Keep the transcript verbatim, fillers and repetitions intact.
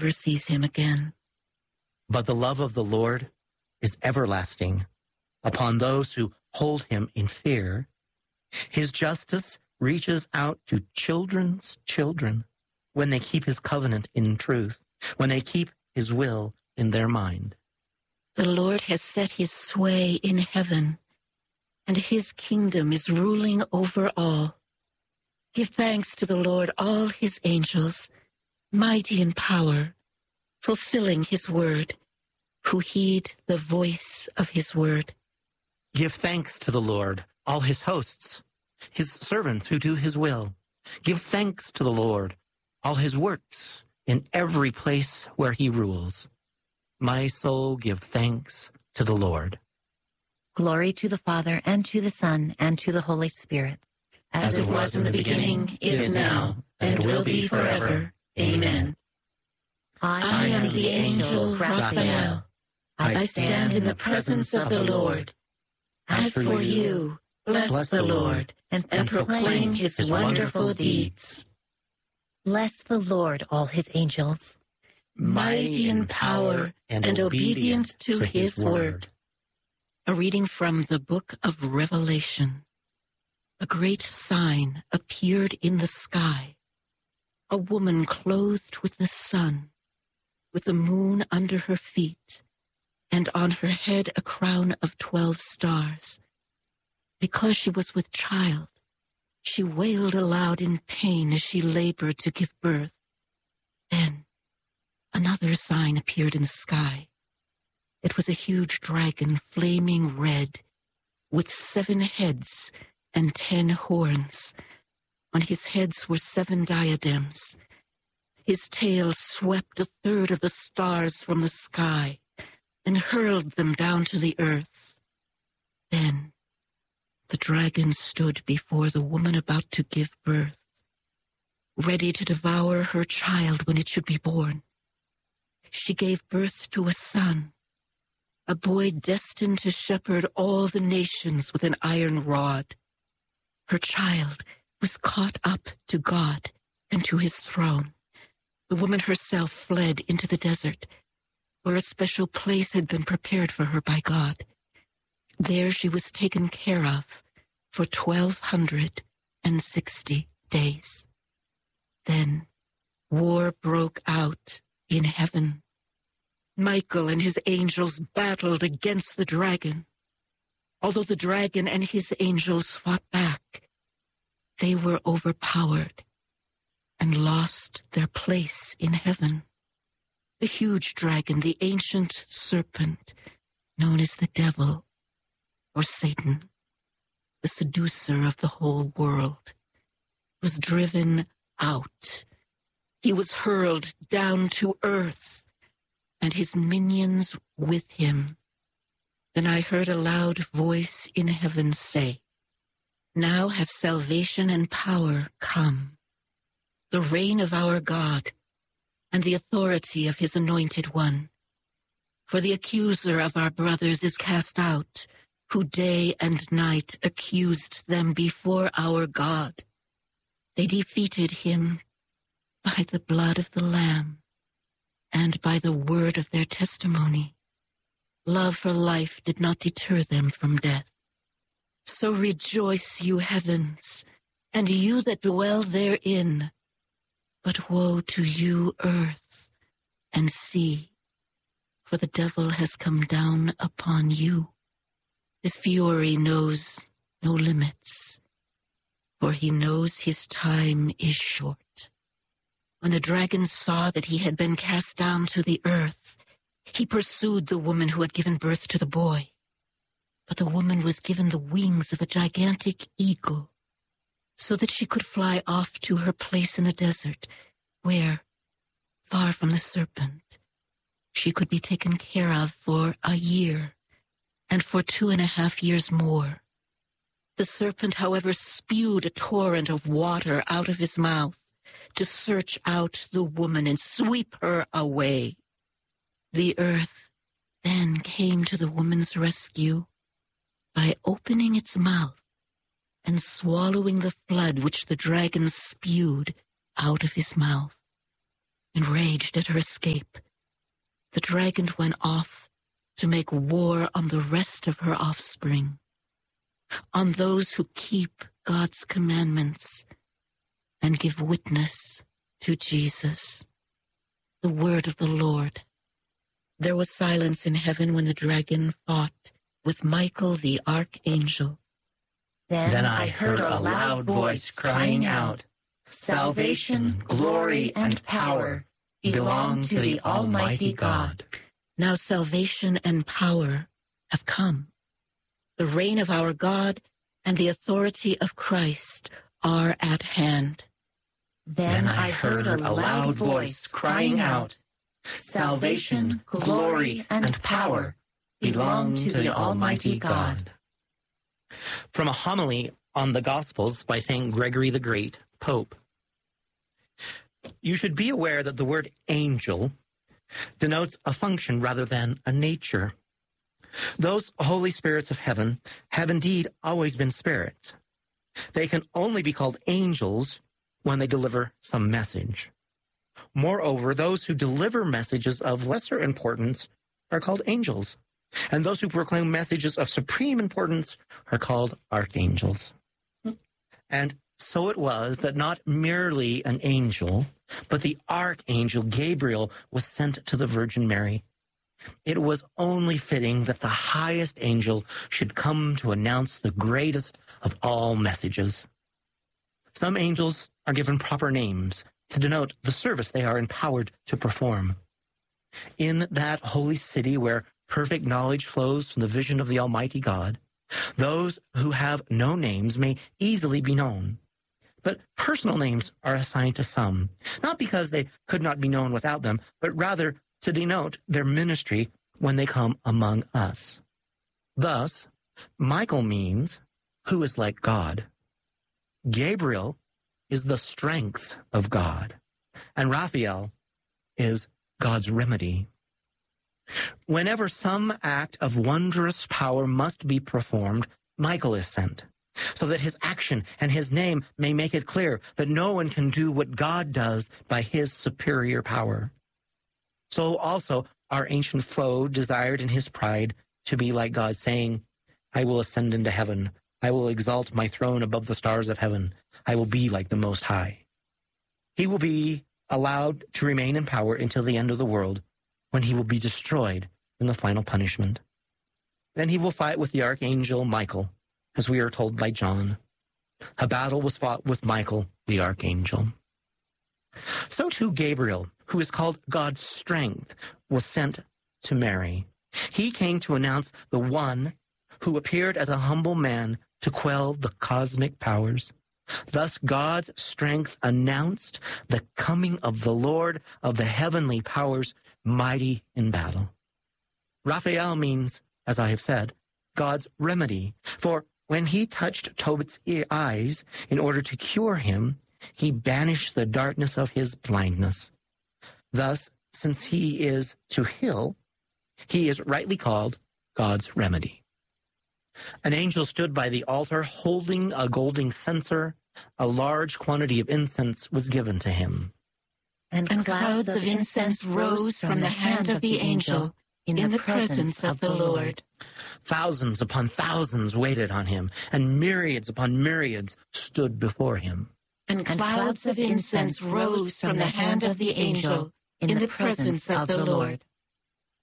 never sees him again. But the love of the Lord is everlasting upon those who hold him in fear. His justice reaches out to children's children when they keep his covenant in truth, when they keep his will in their mind. The Lord has set his sway in heaven, and his kingdom is ruling over all. Give thanks to the Lord, all his angels, mighty in power, fulfilling his word, who heed the voice of his word. Give thanks to the Lord, all his hosts, his servants who do his will. Give thanks to the Lord, all his works, in every place where he rules. My soul, give thanks to the Lord. Glory to the Father, and to the Son, and to the Holy Spirit. As, As it was in the beginning, is now, and will be forever. Amen. I am the angel Raphael. I stand in the presence of the Lord. As for you, bless the Lord, and, and proclaim his wonderful deeds. Bless the Lord, all his angels, mighty in power and, and obedient to his word. A reading from the book of Revelation. A great sign appeared in the sky. A woman clothed with the sun, with the moon under her feet, and on her head a crown of twelve stars. Because she was with child, she wailed aloud in pain as she labored to give birth. Then another sign appeared in the sky. It was a huge dragon, flaming red, with seven heads and ten horns. On his heads were seven diadems. His tail swept a third of the stars from the sky and hurled them down to the earth. Then the dragon stood before the woman about to give birth, ready to devour her child when it should be born. She gave birth to a son, a boy destined to shepherd all the nations with an iron rod. Her child was caught up to God and to his throne. The woman herself fled into the desert, where a special place had been prepared for her by God. There she was taken care of for twelve hundred and sixty days. Then war broke out in heaven. Michael and his angels battled against the dragon. Although the dragon and his angels fought back, they were overpowered and lost their place in heaven. The huge dragon, the ancient serpent, known as the devil or Satan, the seducer of the whole world, was driven out. He was hurled down to earth, and his minions with him. Then I heard a loud voice in heaven say, "Now have salvation and power come, the reign of our God, and the authority of his anointed one. For the accuser of our brothers is cast out, who day and night accused them before our God. They defeated him by the blood of the Lamb and by the word of their testimony. Love for life did not deter them from death. So rejoice, you heavens, and you that dwell therein. But woe to you, earth and sea, for the devil has come down upon you. His fury knows no limits, for he knows his time is short." When the dragon saw that he had been cast down to the earth, he pursued the woman who had given birth to the boy. But the woman was given the wings of a gigantic eagle, so that she could fly off to her place in the desert, where, far from the serpent, she could be taken care of for a year, and for two and a half years more. The serpent, however, spewed a torrent of water out of his mouth to search out the woman and sweep her away. The earth then came to the woman's rescue by opening its mouth and swallowing the flood which the dragon spewed out of his mouth. Enraged at her escape, the dragon went off to make war on the rest of her offspring, on those who keep God's commandments and give witness to Jesus. The word of the Lord. There was silence in heaven when the dragon fought with Michael the archangel. Then, Then I heard a loud voice crying out, "Salvation, glory, and power belong to the Almighty God." Now salvation and power have come. The reign of our God and the authority of Christ are at hand. Then I heard a loud voice crying out, "Salvation, glory, and power belong to the Almighty God." From a homily on the Gospels by Saint Gregory the Great, Pope. You should be aware that the word angel denotes a function rather than a nature. Those holy spirits of heaven have indeed always been spirits. They can only be called angels when they deliver some message. Moreover, those who deliver messages of lesser importance are called angels, and those who proclaim messages of supreme importance are called archangels. And so it was that not merely an angel, but the archangel Gabriel was sent to the Virgin Mary. It was only fitting that the highest angel should come to announce the greatest of all messages. Some angels are given proper names to denote the service they are empowered to perform. In that holy city where perfect knowledge flows from the vision of the Almighty God, those who have no names may easily be known. But personal names are assigned to some, not because they could not be known without them, but rather to denote their ministry when they come among us. Thus, Michael means, who is like God. Gabriel is the strength of God, and Raphael is God's remedy. Whenever some act of wondrous power must be performed, Michael is sent, so that his action and his name may make it clear that no one can do what God does by his superior power. So also our ancient foe desired in his pride to be like God, saying, "I will ascend into heaven. I will exalt my throne above the stars of heaven. I will be like the Most High." He will be allowed to remain in power until the end of the world, when he will be destroyed in the final punishment. Then he will fight with the archangel Michael, as we are told by John. A battle was fought with Michael, the archangel. So too Gabriel, who is called God's strength, was sent to Mary. He came to announce the one who appeared as a humble man to quell the cosmic powers. Thus God's strength announced the coming of the Lord of the heavenly powers, mighty in battle. Raphael means, as I have said, God's remedy. For when he touched Tobit's eyes in order to cure him, he banished the darkness of his blindness. Thus, since he is to heal, he is rightly called God's remedy. An angel stood by the altar holding a golden censer. A large quantity of incense was given to him. And, and clouds of incense rose from the hand of the angel in the presence of the Lord. Thousands upon thousands waited on him, and myriads upon myriads stood before him. And clouds of incense rose from the hand of the angel in the presence of the Lord.